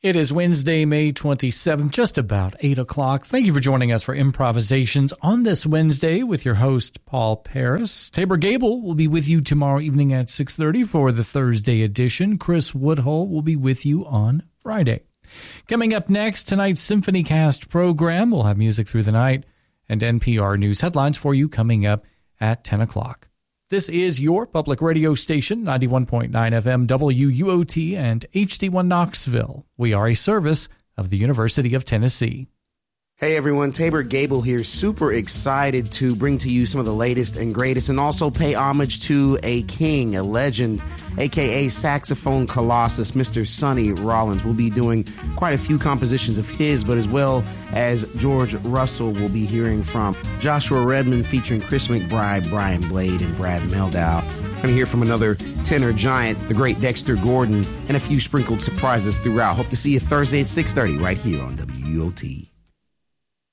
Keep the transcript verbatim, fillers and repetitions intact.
It is Wednesday, May twenty-seventh, just about eight o'clock. Thank you for joining us for Improvisations on this Wednesday with your host, Paul Paris. Tabor Gable will be with you tomorrow evening at six thirty for the Thursday edition. Chris Woodhull will be with you on Friday. Coming up next, tonight's Symphony Cast program. We'll have music through the night and N P R News headlines for you coming up at ten o'clock. This is your public radio station, ninety-one point nine F M W U O T and H D one Knoxville. We are a service of the University of Tennessee. Hey everyone, Tabor Gable here. Super excited to bring to you some of the latest and greatest and also pay homage to a king, a legend, a k a saxophone colossus, Mister Sonny Rollins. We'll be doing quite a few compositions of his, but as well as George Russell, we'll be hearing from Joshua Redmond featuring Chris McBride, Brian Blade, and Brad Meldow. We're going to hear from another tenor giant, the great Dexter Gordon, and a few sprinkled surprises throughout. Hope to see you Thursday at six thirty right here on W U O T.